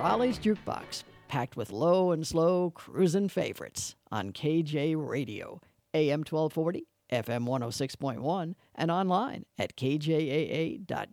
Raleigh's Jukebox, packed with low and slow cruisin' favorites on KJ Radio, AM 1240, FM 106.1, and online at kjaa.us.